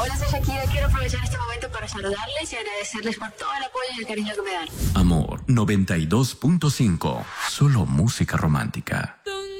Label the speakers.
Speaker 1: Hola, soy Shakira. Quiero aprovechar este momento para saludarles y agradecerles por todo el apoyo y el cariño que me dan.
Speaker 2: Amor 92.5. Solo música romántica.